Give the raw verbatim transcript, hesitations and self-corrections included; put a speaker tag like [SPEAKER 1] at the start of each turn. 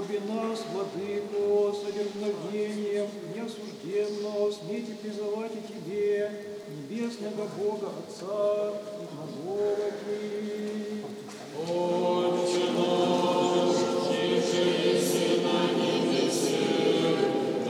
[SPEAKER 1] Заступи нас, Владыко, с одерзновением, неосужденно смейте призывать и Тебе, небесного Бога Отца и глаголать.
[SPEAKER 2] Отче